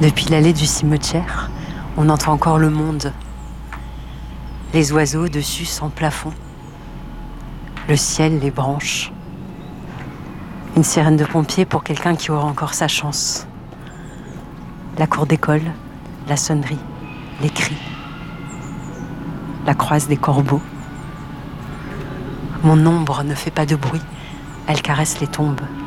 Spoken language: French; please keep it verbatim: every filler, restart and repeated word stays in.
Depuis l'allée du cimetière, on entend encore le monde. Les oiseaux dessus sans plafond. Le ciel, les branches. Une sirène de pompier pour quelqu'un qui aura encore sa chance. La cour d'école, la sonnerie, les cris. La croise des corbeaux. Mon ombre ne fait pas de bruit, elle caresse les tombes.